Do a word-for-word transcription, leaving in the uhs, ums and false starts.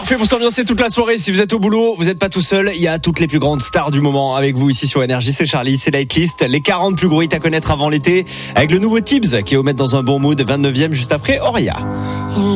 Parfait pour s'ambiancer toute la soirée. Si vous êtes au boulot, vous n'êtes pas tout seul. Il y a toutes les plus grandes stars du moment avec vous ici sur Énergie. C'est Charlie, c'est Nightlist. Les quarante plus gros hits à connaître avant l'été avec le nouveau Tibbs qui est au mettre dans un bon mood. vingt-neuvième juste après Oria.